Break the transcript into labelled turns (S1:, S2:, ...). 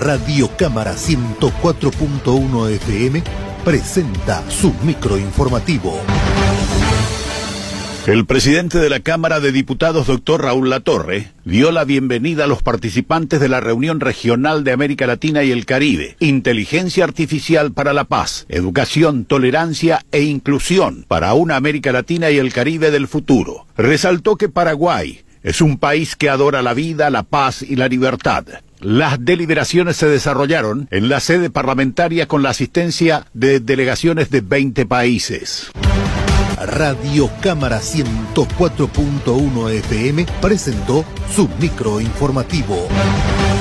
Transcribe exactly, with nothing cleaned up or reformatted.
S1: Radio Cámara ciento cuatro punto uno F M presenta su microinformativo.
S2: El presidente de la Cámara de Diputados, doctor Raúl Latorre, dio la bienvenida a los participantes de la reunión regional de América Latina y el Caribe, Inteligencia Artificial para la Paz, Educación, Tolerancia e Inclusión para una América Latina y el Caribe del futuro. Resaltó que Paraguay es un país que adora la vida, la paz y la libertad. Las deliberaciones se desarrollaron en la sede parlamentaria con la asistencia de delegaciones de veinte países.
S1: Radio Cámara ciento cuatro punto uno F M presentó su microinformativo.